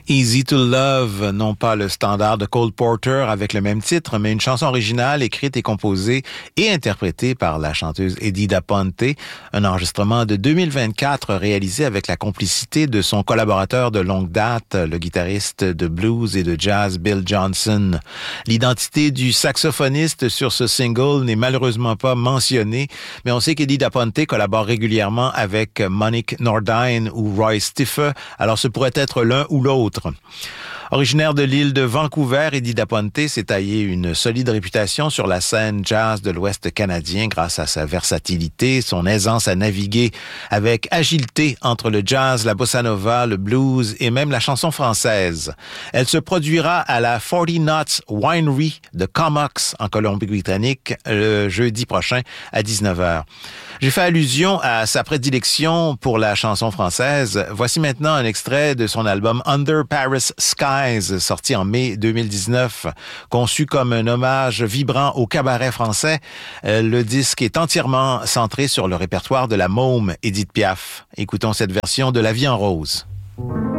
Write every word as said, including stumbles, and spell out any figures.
Easy to Love, non pas le standard de Cole Porter avec le même titre, mais une chanson originale écrite et composée et interprétée par la chanteuse Eddie Da Ponte, un enregistrement de deux mille vingt-quatre réalisé avec la complicité de son collaborateur de longue date, le guitariste de blues et de jazz Bill Johnson. L'identité du saxophoniste sur ce single n'est malheureusement pas mentionnée, mais on sait qu'Eddie Da Ponte collabore régulièrement avec Monique Nordine ou Roy Stiffer, alors ce pourrait être l'un ou l'autre. Originaire de l'île de Vancouver, Eddie Da Ponte s'est taillé une solide réputation sur la scène jazz de l'Ouest canadien grâce à sa versatilité, son aisance à naviguer avec agilité entre le jazz, la bossa nova, le blues et même la chanson française. Elle se produira à la forty Knots Winery de Comox en Colombie-Britannique le jeudi prochain à dix-neuf heures. J'ai fait allusion à sa prédilection pour la chanson française. Voici maintenant un extrait de son album Under Paris Skies, sorti en mai deux mille dix-neuf. Conçu comme un hommage vibrant au cabaret français, le disque est entièrement centré sur le répertoire de la môme Édith Piaf. Écoutons cette version de La vie en rose.